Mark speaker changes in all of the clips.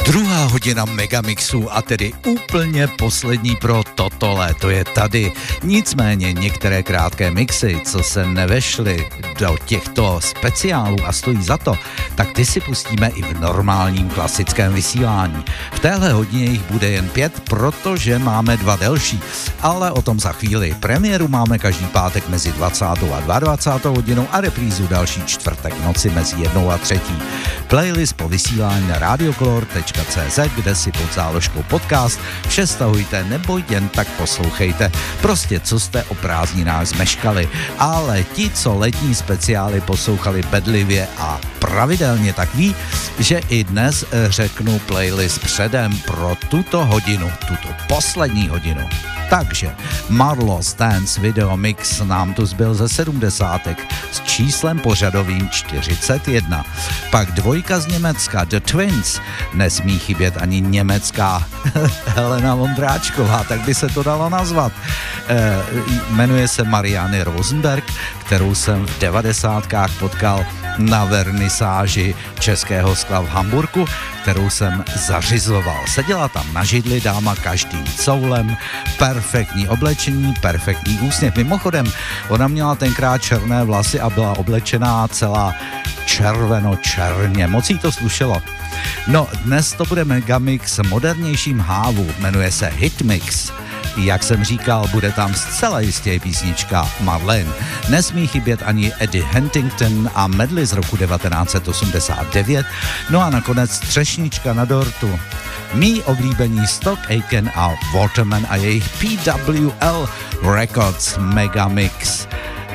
Speaker 1: Druhá hodina Megamixu a tedy úplně poslední pro toto léto je tady. Nicméně některé krátké mixy, co se nevešly do těchto speciálů a stojí za to, tak ty si pustíme i v normálním klasickém vysílání. V téhle hodině jich bude jen 5, protože máme 2 delší, ale o tom za chvíli. Premiéru máme každý pátek mezi 20. a 22. hodinou a reprízu další čtvrtek noci mezi 1 a 3. Playlist po vysílání na radiocolor.cz, kde si pod záložkou podcast vše stahujte nebo jen tak poslouchejte. Prostě co jste o prázdninách zmeškali. Ale ti, co letní speciály poslouchali bedlivě a pravidelně, tak ví, že i dnes řeknu playlist předem pro tuto hodinu, tuto poslední hodinu. Takže Marlo's Dance Video Mix nám tu zbyl ze 70. s číslem pořadovým 41. Pak dvojka z Německa The Twins, nesmí chybět ani německá Helena Vondráčková, tak by se to dalo nazvat. Jmenuje se Marianne Rosenberg, kterou jsem v 90kách potkal na vernisáži Českého skla v Hamburku, kterou jsem zařizoval. Seděla tam na židli dáma každým coulem, perfektní oblečení, perfektní úsměv. Mimochodem, ona měla tenkrát černé vlasy a byla oblečená celá červeno-černě. Moc jí to slušelo. No, dnes to bude Megamix modernějším hávu, jmenuje se Hitmix. Jak jsem říkal, bude tam zcela jistě písnička Marlene. Nesmí chybět ani Eddie Huntington a medley z roku 1989. No a nakonec třešnička na dortu. Mí oblíbení Stock Aitken a Waterman a jejich PWL Records Megamix.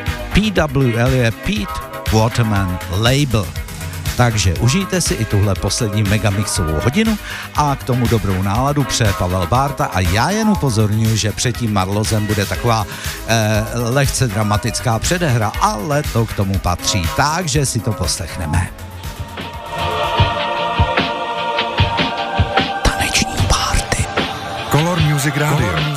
Speaker 1: PWL je Pete Waterman Label. Takže užijte si i tuhle poslední Megamixovou hodinu a k tomu dobrou náladu přeje Pavel Bárta a já jen upozorňuji, že před tím Marlozem bude taková lehce dramatická předehra, ale to k tomu patří, takže si to poslechneme. Taneční party.
Speaker 2: Color Music Radio.